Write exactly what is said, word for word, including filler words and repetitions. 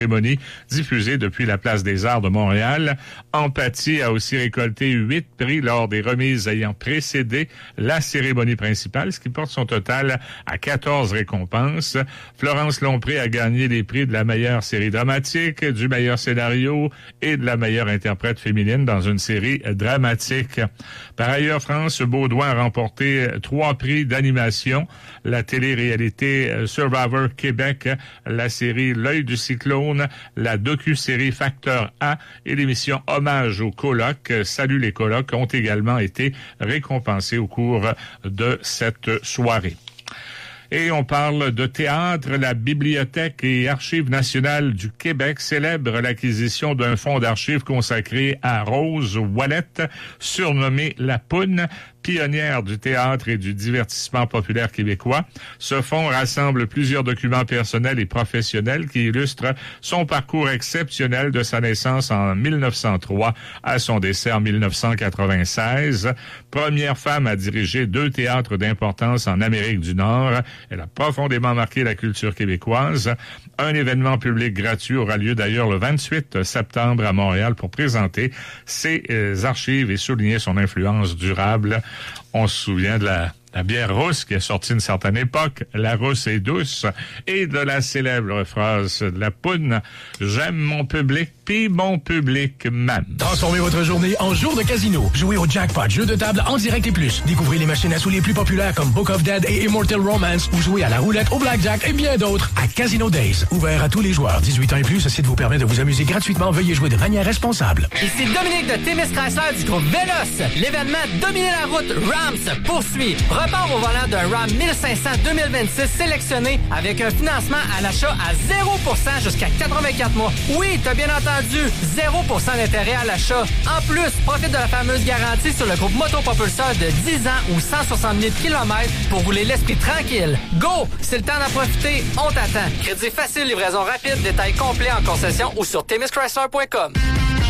cérémonie diffusée depuis la Place des Arts de Montréal. Empathie a aussi récolté huit prix lors des remises ayant précédé la cérémonie principale, ce qui porte son total à quatorze récompenses. Florence Lompré a gagné les prix de la meilleure série dramatique, du meilleur scénario et de la meilleure interprète féminine dans une série dramatique. Par ailleurs, France Beaudoin a remporté trois prix d'animation, la télé-réalité Survivor Québec, la série L'œil du cyclone, la docu-série Facteur A et l'émission Hommage aux colocs, Salut les colocs, ont également été récompensés au cours de cette soirée. Et on parle de théâtre. La Bibliothèque et Archives nationales du Québec célèbre l'acquisition d'un fonds d'archives consacré à Rose Ouellette, surnommée La Poune, pionnière du théâtre et du divertissement populaire québécois. Ce fonds rassemble plusieurs documents personnels et professionnels qui illustrent son parcours exceptionnel de sa naissance en mille neuf cent trois à son décès en mille neuf cent quatre-vingt-seize. Première femme à diriger deux théâtres d'importance en Amérique du Nord, elle a profondément marqué la culture québécoise. Un événement public gratuit aura lieu d'ailleurs le vingt-huit septembre à Montréal pour présenter ses euh, archives et souligner son influence durable. On se souvient de la, la bière rousse qui est sortie une certaine époque, la rousse est douce, et de la célèbre phrase de La Poune, j'aime mon public, puis mon public m'aime. Transformez votre journée en jour de casino. Jouez au jackpot, jeu de table en direct et plus. Découvrez les machines à sous les plus populaires comme Book of Dead et Immortal Romance, ou jouez à la roulette, au blackjack et bien d'autres à Casino Days. Ouvert à tous les joueurs, dix-huit ans et plus, ceci vous permet de vous amuser gratuitement. Veuillez jouer de manière responsable. Ici Dominique de Témis Chrysler du groupe Vélos. L'événement Dominer la route RAM se poursuit. Repart au volant d'un RAM mille cinq cents deux mille vingt-six sélectionné avec un financement à l'achat à zéro pour cent jusqu'à quatre-vingt-quatre mois. Oui, t'as bien entendu, zéro pour cent d'intérêt à l'achat. En plus, profite de la fameuse garantie sur le groupe motopropulseur de dix ans ou cent soixante mille kilomètres pour rouler l'esprit tranquille. Go! C'est le temps d'en profiter, on t'attend. Crédit facile, livraison rapide, détails complets en concession ou sur témis chrysler point com.